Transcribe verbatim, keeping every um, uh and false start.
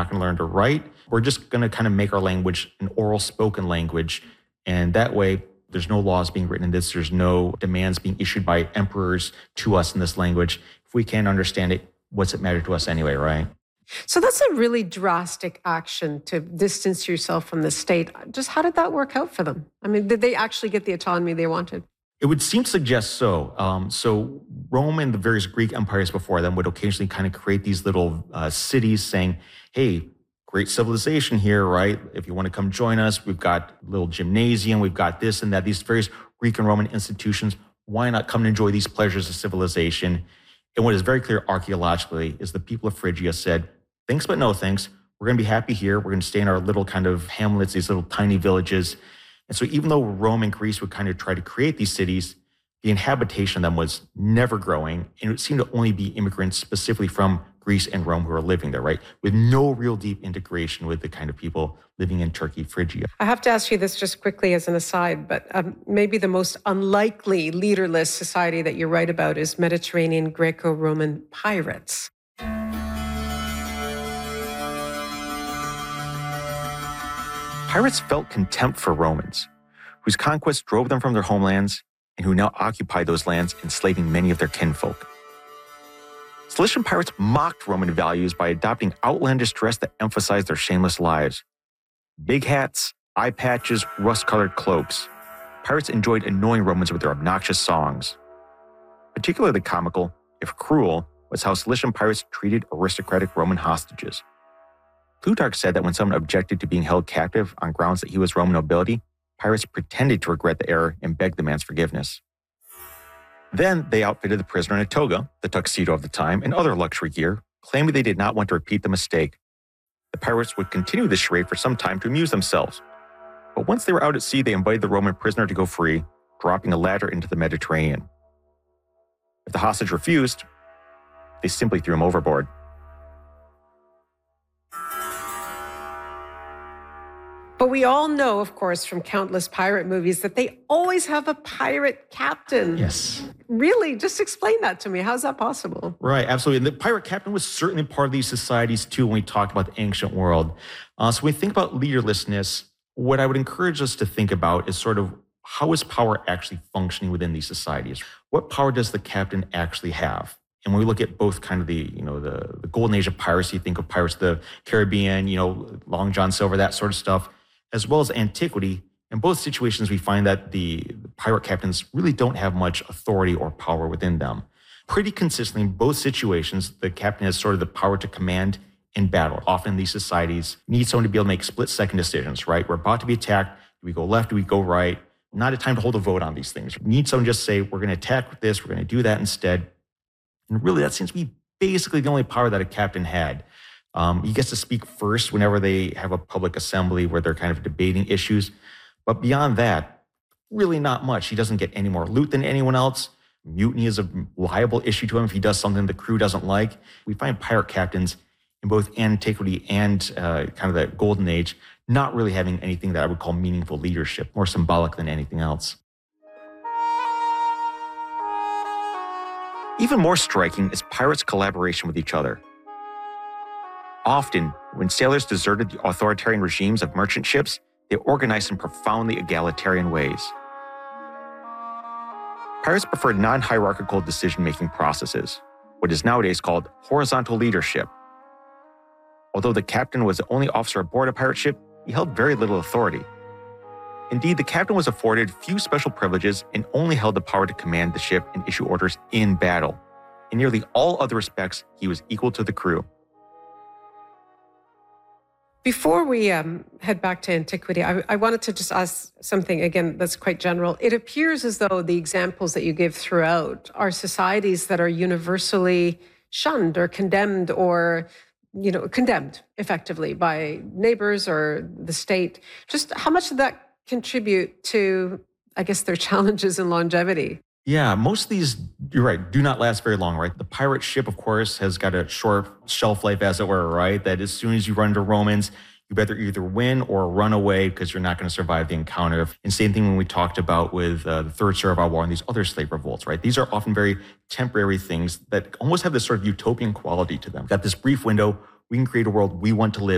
not going to learn to write. We're just going to kind of make our language an oral spoken language. And that way, there's no laws being written in this. There's no demands being issued by emperors to us in this language. If we can't understand it, what's it matter to us anyway, right? So that's a really drastic action to distance yourself from the state. Just how did that work out for them? I mean, did they actually get the autonomy they wanted? It would seem to suggest so. Um, so Rome and the various Greek empires before them would occasionally kind of create these little uh, cities saying, hey, great civilization here, right? If you want to come join us, we've got a little gymnasium, we've got this and that, these various Greek and Roman institutions. Why not come and enjoy these pleasures of civilization? And what is very clear archaeologically is the people of Phrygia said, thanks, but no thanks. We're going to be happy here. We're going to stay in our little kind of hamlets, these little tiny villages. And so even though Rome and Greece would kind of try to create these cities, the inhabitation of them was never growing. And it seemed to only be immigrants specifically from Greece and Rome who are living there, right? With no real deep integration with the kind of people living in Turkey, Phrygia. I have to ask you this just quickly as an aside, but um, maybe the most unlikely leaderless society that you write about is Mediterranean Greco-Roman pirates. Pirates felt contempt for Romans, whose conquest drove them from their homelands and who now occupy those lands, enslaving many of their kinfolk. Cilician pirates mocked Roman values by adopting outlandish dress that emphasized their shameless lives. Big hats, eye patches, rust-colored cloaks. Pirates enjoyed annoying Romans with their obnoxious songs. Particularly comical, if cruel, was how Cilician pirates treated aristocratic Roman hostages. Plutarch said that when someone objected to being held captive on grounds that he was Roman nobility, pirates pretended to regret the error and begged the man's forgiveness. Then they outfitted the prisoner in a toga, the tuxedo of the time, and other luxury gear, claiming they did not want to repeat the mistake. The pirates would continue this charade for some time to amuse themselves. But once they were out at sea, they invited the Roman prisoner to go free, dropping a ladder into the Mediterranean. If the hostage refused, they simply threw him overboard. But we all know, of course, from countless pirate movies that they always have a pirate captain. Yes. Really? Just explain that to me. How's that possible? Right, absolutely. And the pirate captain was certainly part of these societies too when we talk about the ancient world. Uh, so when we think about leaderlessness, what I would encourage us to think about is sort of how is power actually functioning within these societies? What power does the captain actually have? And when we look at both kind of the, you know, the, the golden age of piracy, think of Pirates of the Caribbean, you know, Long John Silver, that sort of stuff, as well as antiquity, in both situations, we find that the pirate captains really don't have much authority or power within them. Pretty consistently, in both situations, the captain has sort of the power to command in battle. Often these societies need someone to be able to make split-second decisions, right? We're about to be attacked. Do we go left? Do we go right? Not a time to hold a vote on these things. We need someone to just say, we're going to attack with this, we're going to do that instead. And really, that seems to be basically the only power that a captain had. Um, he gets to speak first whenever they have a public assembly where they're kind of debating issues. But beyond that, really not much. He doesn't get any more loot than anyone else. Mutiny is a liable issue to him if he does something the crew doesn't like. We find pirate captains in both antiquity and uh, kind of the golden age not really having anything that I would call meaningful leadership, more symbolic than anything else. Even more striking is pirates' collaboration with each other. Often, when sailors deserted the authoritarian regimes of merchant ships, they organized in profoundly egalitarian ways. Pirates preferred non-hierarchical decision-making processes, what is nowadays called horizontal leadership. Although the captain was the only officer aboard a pirate ship, he held very little authority. Indeed, the captain was afforded few special privileges and only held the power to command the ship and issue orders in battle. In nearly all other respects, he was equal to the crew. Before we um, head back to antiquity, I, I wanted to just ask something, again, that's quite general. It appears as though the examples that you give throughout are societies that are universally shunned or condemned or, you know, condemned effectively by neighbors or the state. Just how much did that contribute to, I guess, their challenges and longevity? Yeah, most of these, you're right, do not last very long, right? The pirate ship, of course, has got a short shelf life, as it were, right? That as soon as you run into Romans, you better either win or run away because you're not going to survive the encounter. And same thing when we talked about with uh, the Third Servile War and these other slave revolts, right? These are often very temporary things that almost have this sort of utopian quality to them. Got this brief window, we can create a world we want to live